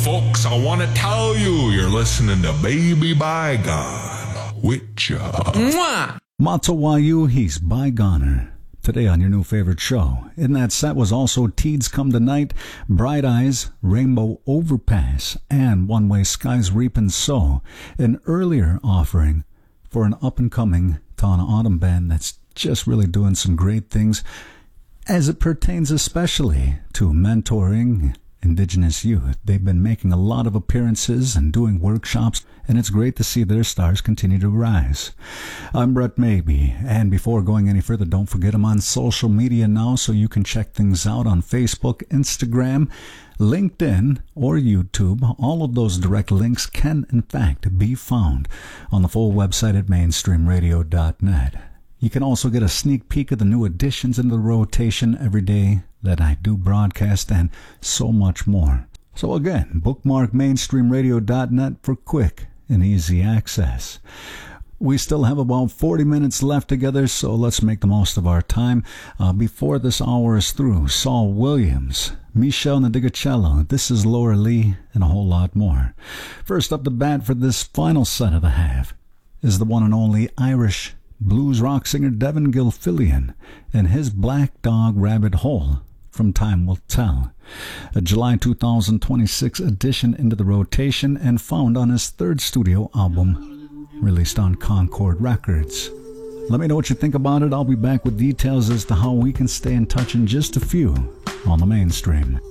Folks, I want to tell you're listening to Baby Bygone with ya. Mwah! Matawayu, he's Bygoner. Today on your new favorite show. In that set was also Teeds Come Tonight, Bright Eyes, Rainbow Overpass, and One Way Skies Reapin' So, an earlier offering for an up-and-coming Tana Autumn band that's just really doing some great things as it pertains especially to mentoring Indigenous youth. They've been making a lot of appearances and doing workshops, and it's great to see their stars continue to rise. I'm Brett Maybe, and before going any further, don't forget I'm on social media now, so you can check things out on Facebook, Instagram, LinkedIn, or YouTube. All of those direct links can, in fact, be found on the full website at mainstreamradio.net. You can also get a sneak peek of the new additions into the rotation every day that I do broadcast, and so much more. So again, bookmark mainstreamradio.net for quick and easy access. We still have about 40 minutes left together, so let's make the most of our time. Before this hour is through, Saul Williams, Michelle Nadigacello, This Is Laura Lee, and a whole lot more. First up the bat for this final set of the half is the one and only Irish blues rock singer Devin Gilfillian and his Black Dog Rabbit Hole from Time Will Tell, a July 2026 addition into the rotation and found on his third studio album released on Concord Records. Let me know what you think about it. I'll be back with details as to how we can stay in touch in just a few on the Mainstream.